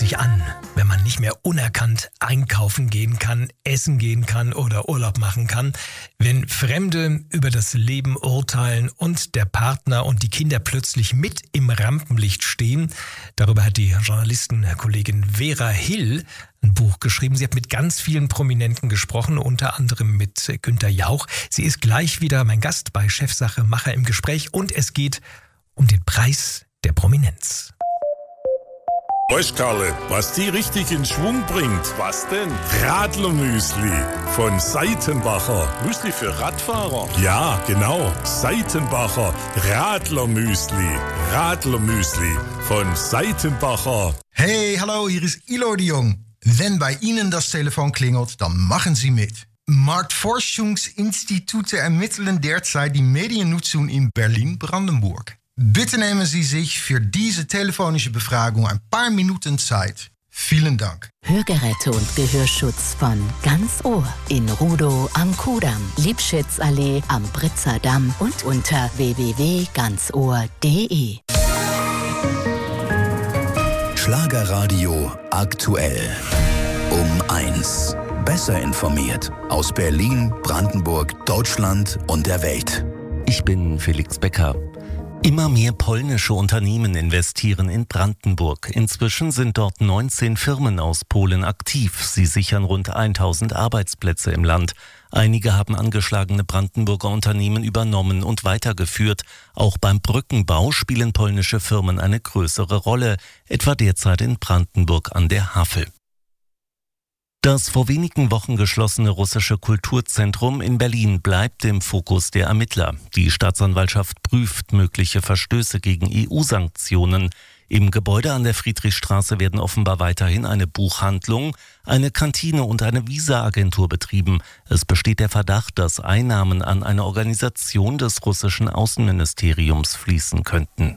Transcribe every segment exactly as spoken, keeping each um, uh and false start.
sich an, wenn man nicht mehr unerkannt einkaufen gehen kann, essen gehen kann oder Urlaub machen kann, wenn Fremde über das Leben urteilen und der Partner und die Kinder plötzlich mit im Rampenlicht stehen. Darüber hat die Journalistenkollegin Vera Hill ein Buch geschrieben. Sie hat mit ganz vielen Prominenten gesprochen, unter anderem mit Günther Jauch. Sie ist gleich wieder mein Gast bei Chefsache Macher im Gespräch und es geht um den Preis der Prominenz. Weißt Karle, was die richtig in Schwung bringt? Was denn? Radlermüsli von Seitenbacher. Müsli für Radfahrer? Ja, genau. Seitenbacher Radlermüsli. Radlermüsli von Seitenbacher. Hey, hallo, hier ist Ilo de Jong. Wenn bei Ihnen das Telefon klingelt, dann machen Sie mit. Marktforschungsinstitute ermitteln derzeit die Mediennutzung in Berlin-Brandenburg. Bitte nehmen Sie sich für diese telefonische Befragung ein paar Minuten Zeit. Vielen Dank. Hörgeräte und Gehörschutz von Ganz Ohr in Rudow am Kudamm, Liebschitzallee am Britzer Damm und unter w w w punkt ganz ohr punkt d e. Schlagerradio aktuell. Um eins. Besser informiert aus Berlin, Brandenburg, Deutschland und der Welt. Ich bin Felix Becker. Immer mehr polnische Unternehmen investieren in Brandenburg. Inzwischen sind dort neunzehn Firmen aus Polen aktiv. Sie sichern rund tausend Arbeitsplätze im Land. Einige haben angeschlagene Brandenburger Unternehmen übernommen und weitergeführt. Auch beim Brückenbau spielen polnische Firmen eine größere Rolle, etwa derzeit in Brandenburg an der Havel. Das vor wenigen Wochen geschlossene russische Kulturzentrum in Berlin bleibt im Fokus der Ermittler. Die Staatsanwaltschaft prüft mögliche Verstöße gegen E U-Sanktionen. Im Gebäude an der Friedrichstraße werden offenbar weiterhin eine Buchhandlung, eine Kantine und eine Visa-Agentur betrieben. Es besteht der Verdacht, dass Einnahmen an eine Organisation des russischen Außenministeriums fließen könnten.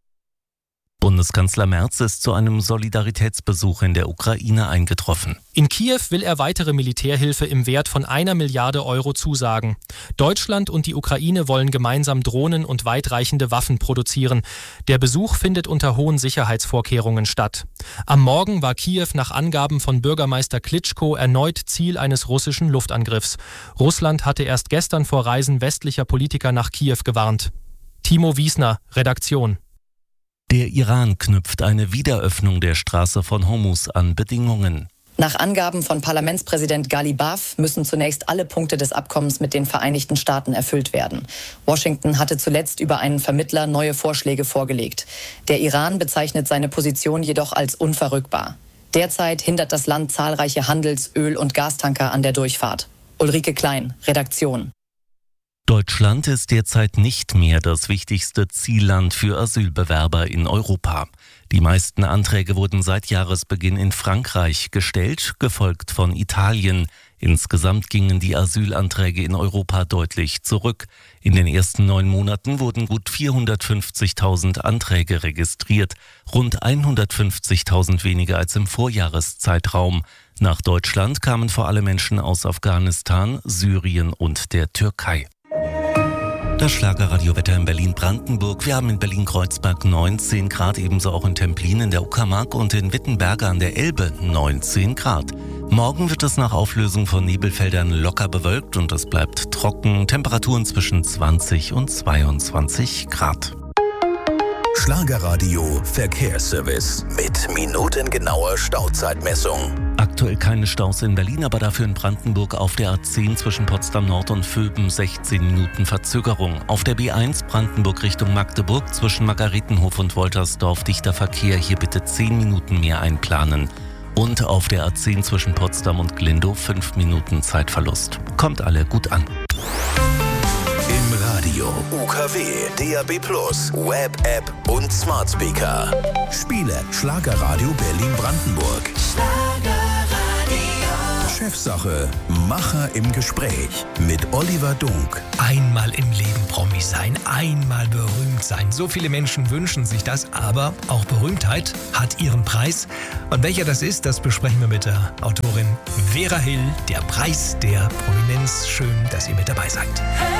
Bundeskanzler Merz ist zu einem Solidaritätsbesuch in der Ukraine eingetroffen. In Kiew will er weitere Militärhilfe im Wert von einer Milliarde Euro zusagen. Deutschland und die Ukraine wollen gemeinsam Drohnen und weitreichende Waffen produzieren. Der Besuch findet unter hohen Sicherheitsvorkehrungen statt. Am Morgen war Kiew nach Angaben von Bürgermeister Klitschko erneut Ziel eines russischen Luftangriffs. Russland hatte erst gestern vor Reisen westlicher Politiker nach Kiew gewarnt. Timo Wiesner, Redaktion. Der Iran knüpft eine Wiederöffnung der Straße von Hormuz an Bedingungen. Nach Angaben von Parlamentspräsident Ghalibaf müssen zunächst alle Punkte des Abkommens mit den Vereinigten Staaten erfüllt werden. Washington hatte zuletzt über einen Vermittler neue Vorschläge vorgelegt. Der Iran bezeichnet seine Position jedoch als unverrückbar. Derzeit hindert das Land zahlreiche Handels-, Öl- und Gastanker an der Durchfahrt. Ulrike Klein, Redaktion. Deutschland ist derzeit nicht mehr das wichtigste Zielland für Asylbewerber in Europa. Die meisten Anträge wurden seit Jahresbeginn in Frankreich gestellt, gefolgt von Italien. Insgesamt gingen die Asylanträge in Europa deutlich zurück. In den ersten neun Monaten wurden gut vierhundertfünfzigtausend Anträge registriert, rund hundertfünfzigtausend weniger als im Vorjahreszeitraum. Nach Deutschland kamen vor allem Menschen aus Afghanistan, Syrien und der Türkei. Das Schlagerradiowetter in Berlin-Brandenburg. Wir haben in Berlin-Kreuzberg neunzehn Grad, ebenso auch in Templin in der Uckermark und in Wittenberge an der Elbe neunzehn Grad. Morgen wird es nach Auflösung von Nebelfeldern locker bewölkt und es bleibt trocken. Temperaturen zwischen zwanzig und zweiundzwanzig Grad. Schlagerradio Verkehrsservice mit minutengenauer Stauzeitmessung. Aktuell keine Staus in Berlin, aber dafür in Brandenburg auf der A zehn zwischen Potsdam Nord und Vöben sechzehn Minuten Verzögerung. Auf der B eins Brandenburg Richtung Magdeburg zwischen Margaretenhof und Woltersdorf dichter Verkehr, hier bitte zehn Minuten mehr einplanen. Und auf der A zehn zwischen Potsdam und Glindow fünf Minuten Zeitverlust. Kommt alle gut an. Im Radio, U K W, D A B plus, Web-App und Smart Speaker. Spiele Schlagerradio Berlin-Brandenburg. Chefsache Macher im Gespräch mit Oliver Dunk. Einmal im Leben Promi sein, einmal berühmt sein. So viele Menschen wünschen sich das, aber auch Berühmtheit hat ihren Preis. Und welcher das ist, das besprechen wir mit der Autorin Vera Hill. Der Preis der Prominenz. Schön, dass ihr mit dabei seid.